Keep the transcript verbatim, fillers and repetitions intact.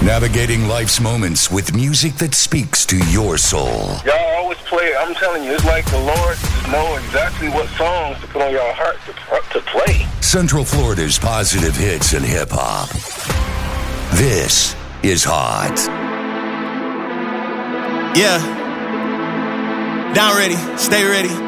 Navigating life's moments with music that speaks to your soul. Y'all always play, I'm telling you, it's like the Lord just know exactly what songs to put on your heart to, to play. Central Florida's positive hits and hip-hop. This is Hot. Yeah. Down ready, stay ready.